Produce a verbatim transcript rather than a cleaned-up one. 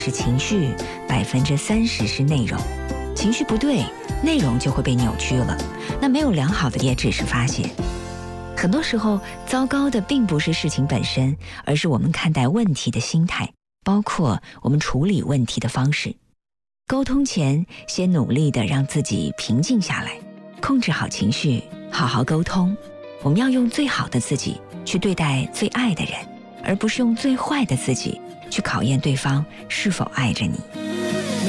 是情绪，百分之三十是内容。情绪不对，内容就会被扭曲了。那没有良好的也只是发泄。很多时候，糟糕的并不是事情本身，而是我们看待问题的心态，包括我们处理问题的方式。沟通前，先努力地让自己平静下来，控制好情绪，好好沟通。我们要用最好的自己去对待最爱的人，而不是用最坏的自己去考验对方是否爱着你。